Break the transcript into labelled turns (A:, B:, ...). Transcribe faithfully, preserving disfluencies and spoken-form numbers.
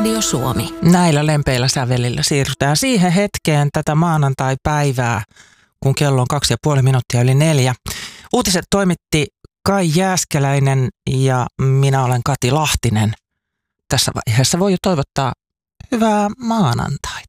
A: Radio Suomi.
B: Näillä lempeillä sävelillä siirrytään siihen hetkeen tätä maanantai-päivää, kun kello on kaksi ja puoli minuuttia yli neljä. Uutiset toimitti Kai Jääskeläinen ja minä olen Kati Lahtinen. Tässä vaiheessa voi jo toivottaa hyvää maanantaita.